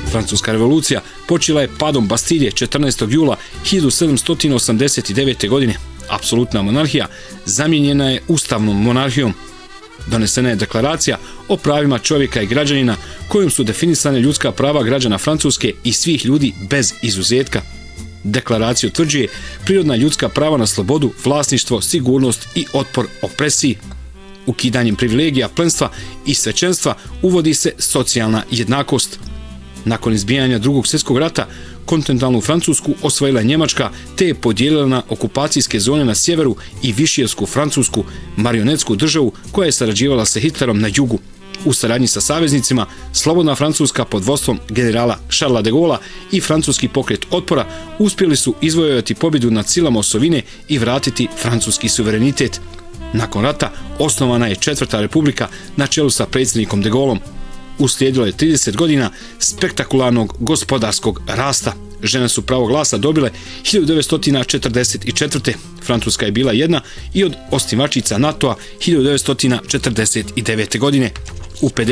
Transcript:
Francuska revolucija počela je padom Bastilje 14. jula 1789. godine. Apsolutna monarhija zamijenjena je ustavnom monarhijom. Donesena je deklaracija o pravima čovjeka i građanina kojom su definisane ljudska prava građana Francuske i svih ljudi bez izuzetka. Deklaracija utvrđuje prirodna ljudska prava na slobodu, vlasništvo, sigurnost i otpor opresiji. Ukidanjem privilegija, plemstva i svećenstva uvodi se socijalna jednakost. Nakon izbijanja Drugog svjetskog rata, kontinentalnu Francusku osvojila Njemačka te je podijelila na okupacijske zone na sjeveru i višijevsku francusku marionetsku državu koja je sarađivala sa Hitlerom na jugu. U saradnji sa saveznicima, Slobodna Francuska pod vodstvom generala Charlesa de Gaulle'a i francuski pokret otpora uspjeli su izvojevati pobjedu nad silama osovine i vratiti francuski suverenitet. Nakon rata osnovana je Četvrta republika na čelu sa predsjednikom de Gaulleom. Uslijedilo je 30 godina spektakularnog gospodarskog rasta. Žene su pravo glasa dobile 1944. Francuska je bila jedna i od osnivačica NATO-a 1949. godine. U